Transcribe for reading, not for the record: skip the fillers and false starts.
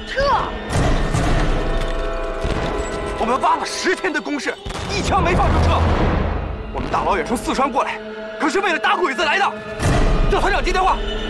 撤！ 我们挖了10天的工事，一枪没放就撤。我们大老远从四川过来，可是为了打鬼子来的。赵团长接电话，